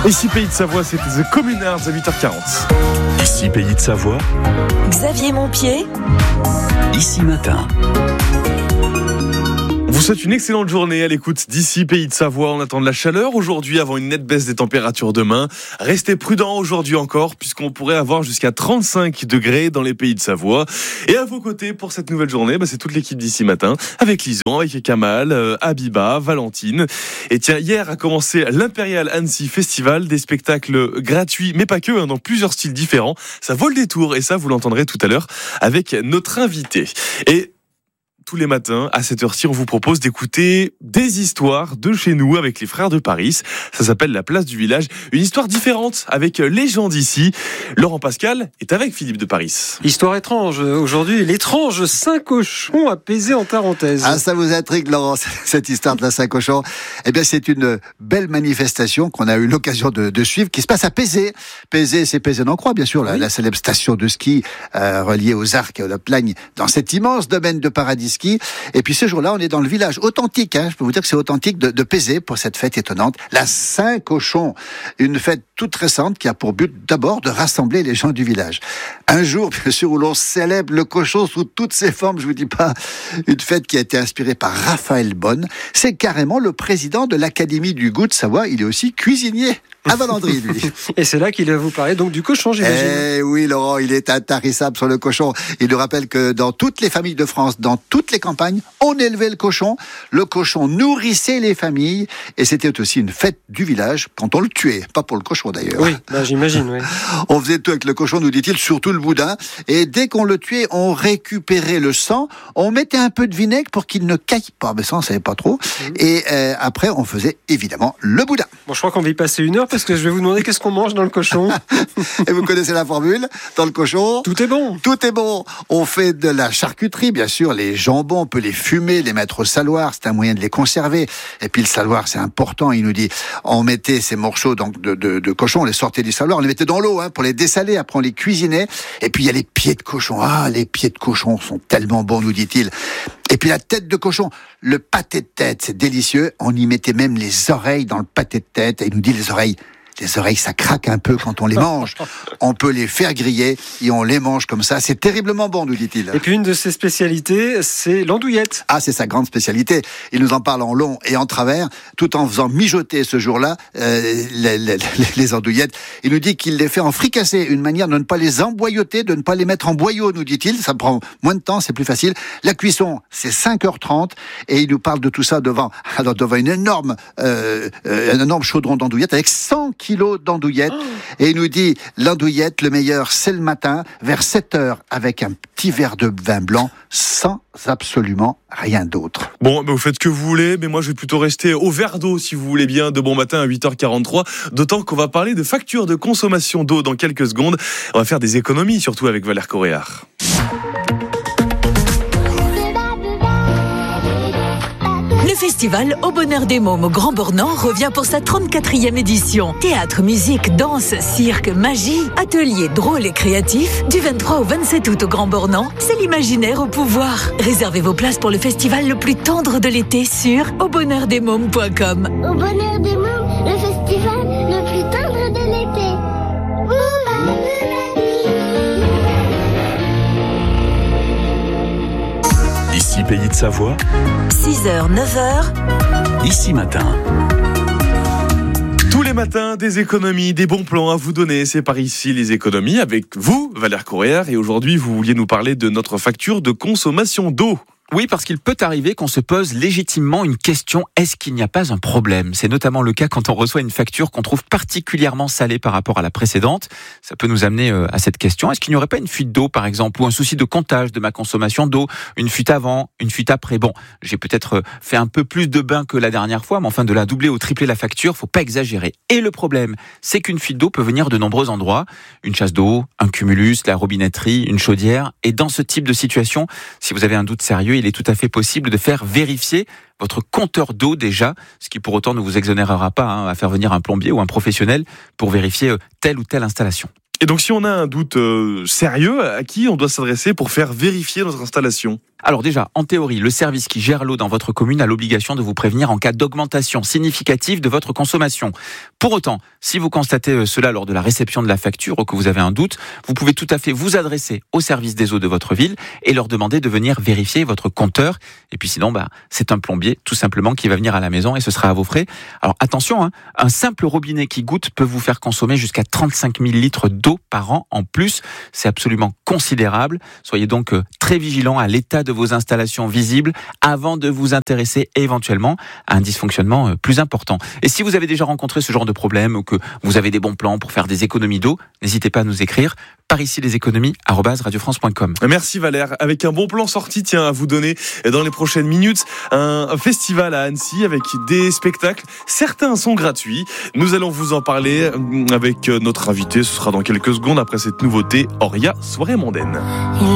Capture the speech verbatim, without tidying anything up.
Ici Pays de Savoie, c'était The Communards à huit heures quarante. Ici Pays de Savoie, Xavier Montpied, Ici Matin. Vous souhaite une excellente journée à l'écoute d'Ici Pays de Savoie. On attend de la chaleur aujourd'hui avant une nette baisse des températures demain. Restez prudents aujourd'hui encore puisqu'on pourrait avoir jusqu'à trente-cinq degrés dans les Pays de Savoie. Et à vos côtés pour cette nouvelle journée, bah, c'est toute l'équipe d'Ici Matin avec Lison, avec Kamal, euh, Habiba, Valentine. Et tiens, hier a commencé l'Impérial Annecy Festival, des spectacles gratuits mais pas que, hein, dans plusieurs styles différents. Ça vaut le détour et ça vous l'entendrez tout à l'heure avec notre invité. Et tous les matins, à cette heure-ci, on vous propose d'écouter des histoires de chez nous avec les frères de Paris. Ça s'appelle La Place du Village. Une histoire différente avec les gens d'ici. Laurent Pascal est avec Philippe de Paris. Histoire étrange. Aujourd'hui, l'étrange Saint-Cochon à Pézé en Tarentaise. Ah, ça vous intrigue, Laurent, cette histoire de la Saint-Cochon. Eh bien, c'est une belle manifestation qu'on a eu l'occasion de, de suivre, qui se passe à Pézé. Pézé, c'est Pézé-en-Croix, bien sûr, la, oui. la célèbre station de ski euh, reliée aux Arcs et à la Plagne, dans cet immense domaine de paradis ski. Et puis ce jour-là, on est dans le village authentique, hein, je peux vous dire que c'est authentique de, de Pézé pour cette fête étonnante, la Saint-Cochon, une fête toute récente qui a pour but d'abord de rassembler les gens du village. Un jour, bien sûr, où l'on célèbre le cochon sous toutes ses formes, je vous dis pas, une fête qui a été inspirée par Raphaël Bonne. C'est carrément le président de l'Académie du goût de Savoie, il est aussi cuisinier à Valandry, lui. Et c'est là qu'il va vous parler donc du cochon, j'imagine. Eh oui, Laurent, il est intarissable sur le cochon. Il nous rappelle que dans toutes les familles de France, dans toutes les campagnes, on élevait le cochon. Le cochon nourrissait les familles et c'était aussi une fête du village quand on le tuait. Pas pour le cochon d'ailleurs. Oui, bah, j'imagine, oui. On faisait tout avec le cochon, nous dit-il, surtout le boudin. Et dès qu'on le tuait, on récupérait le sang. On mettait un peu de vinaigre pour qu'il ne caille pas. Mais ça, on ne savait pas trop. Mmh. Et euh, après, on faisait évidemment le boudin. Bon, je crois qu'on va y passer une heure parce que je vais vous demander qu'est-ce qu'on mange dans le cochon. Et vous connaissez la formule. Dans le cochon, tout est bon. Tout est bon. On fait de la charcuterie, bien sûr. Les jambons, on peut les fumer, les mettre au saloir. C'est un moyen de les conserver. Et puis le saloir, c'est important. Il nous dit, on mettait ces morceaux donc, de, de, de cochon, on les sortait du saloir, on les mettait dans l'eau hein, pour les dessaler. Après, on les cuisinait. Et puis il y a les pieds de cochon. Ah, les pieds de cochon sont tellement bons, nous dit-il. Et puis la tête de cochon, le pâté de tête, c'est délicieux. On y mettait même les oreilles dans le pâté de tête. Et il nous dit les oreilles. Les oreilles, ça craque un peu quand on les mange. On peut les faire griller et on les mange comme ça. C'est terriblement bon, nous dit-il. Et puis une de ses spécialités, c'est l'andouillette. Ah, c'est sa grande spécialité. Il nous en parle en long et en travers, tout en faisant mijoter ce jour-là euh, les, les, les andouillettes. Il nous dit qu'il les fait en fricassé, une manière de ne pas les emboyauter, de ne pas les mettre en boyau, nous dit-il. Ça prend moins de temps, c'est plus facile. La cuisson, c'est cinq heures trente et il nous parle de tout ça devant, alors devant une énorme, euh, un énorme chaudron d'andouillettes avec cent kilos d'andouillettes. Oh. Et il nous dit, l'andouillette, le meilleur, c'est le matin, vers sept heures, avec un petit verre de vin blanc, sans absolument rien d'autre. Bon, bah vous faites ce que vous voulez, mais moi je vais plutôt rester au verre d'eau, si vous voulez bien, de bon matin à huit heures quarante-trois, d'autant qu'on va parler de factures de consommation d'eau dans quelques secondes. On va faire des économies, surtout avec Valère Coréard. Le festival Au Bonheur des Mômes au Grand Bornand revient pour sa trente-quatrième édition. Théâtre, musique, danse, cirque, magie, ateliers drôles et créatifs. Du vingt-trois au vingt-sept août au Grand Bornand, c'est l'imaginaire au pouvoir. Réservez vos places pour le festival le plus tendre de l'été sur au bonheur des mômes point com. Au Bonheur des Mômes, le festival le plus tendre de l'été. Ici Pays de Savoie, six heures, neuf heures, Ici Matin. Tous les matins, des économies, des bons plans à vous donner. C'est par ici les économies avec vous, Valère Coréard. Et aujourd'hui, vous vouliez nous parler de notre facture de consommation d'eau. Oui, parce qu'il peut arriver qu'on se pose légitimement une question, est-ce qu'il n'y a pas un problème ? C'est notamment le cas quand on reçoit une facture qu'on trouve particulièrement salée par rapport à la précédente. Ça peut nous amener à cette question, est-ce qu'il n'y aurait pas une fuite d'eau par exemple, ou un souci de comptage de ma consommation d'eau, une fuite avant, une fuite après ? Bon, j'ai peut-être fait un peu plus de bain que la dernière fois, mais enfin de la doubler ou tripler la facture, faut pas exagérer. Et le problème, c'est qu'une fuite d'eau peut venir de nombreux endroits, une chasse d'eau, un cumulus, la robinetterie, une chaudière, et dans ce type de situation, si vous avez un doute sérieux, il est tout à fait possible de faire vérifier votre compteur d'eau déjà, ce qui pour autant ne vous exonérera pas hein, à faire venir un plombier ou un professionnel pour vérifier telle ou telle installation. Et donc si on a un doute euh, sérieux, à qui on doit s'adresser pour faire vérifier notre installation ? Alors déjà, en théorie, le service qui gère l'eau dans votre commune a l'obligation de vous prévenir en cas d'augmentation significative de votre consommation. Pour autant, si vous constatez cela lors de la réception de la facture ou que vous avez un doute, vous pouvez tout à fait vous adresser au service des eaux de votre ville et leur demander de venir vérifier votre compteur. Et puis sinon, bah, c'est un plombier tout simplement qui va venir à la maison et ce sera à vos frais. Alors attention, hein, un simple robinet qui goutte peut vous faire consommer jusqu'à trente-cinq mille litres d'eau par an en plus. C'est absolument considérable. Soyez donc très vigilants à l'état de vos installations visibles avant de vous intéresser éventuellement à un dysfonctionnement plus important. Et si vous avez déjà rencontré ce genre de problème ou que vous avez des bons plans pour faire des économies d'eau, n'hésitez pas à nous écrire par ici les économies arobase radio france point com. Merci Valère. Avec un bon plan sorti, tiens, à vous donner dans les prochaines minutes, un festival à Annecy avec des spectacles. Certains sont gratuits. Nous allons vous en parler avec notre invité. Ce sera dans quelques secondes après cette nouveauté Oria, soirée mondaine.